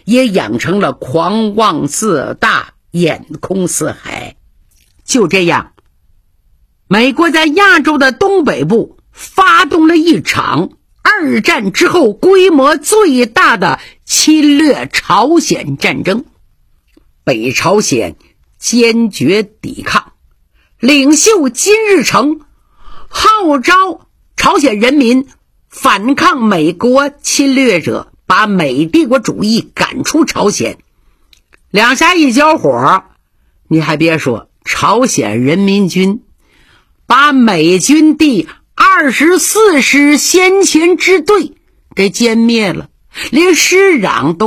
也养成了狂妄自大、眼空四海。就这样，美国在亚洲的东北部发动了一场二战之后规模最大的侵略朝鲜战争。北朝鲜坚决抵抗，领袖金日成号召朝鲜人民反抗美国侵略者，把美帝国主义赶出朝鲜。两下一交火，你还别说，朝鲜人民军把美军第24师先遣支队给歼灭了，连师长都